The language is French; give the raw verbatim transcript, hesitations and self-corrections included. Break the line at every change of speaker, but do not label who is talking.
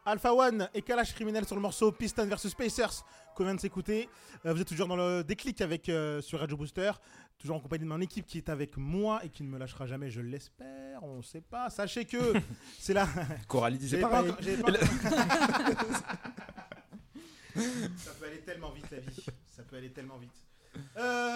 Alpha One et Kalash Criminel sur le morceau Piston versus Pacers qu'on vient de s'écouter. Euh, vous êtes toujours dans le déclic avec, euh, sur Radio Booster, toujours en compagnie de mon équipe qui est avec moi et qui ne me lâchera jamais, je l'espère, on ne sait pas. Sachez que c'est là.
Coralie disait
J'avais
pareil.
Pas, j'avais pas... Ça peut aller tellement vite la vie, ça peut aller tellement vite. Euh...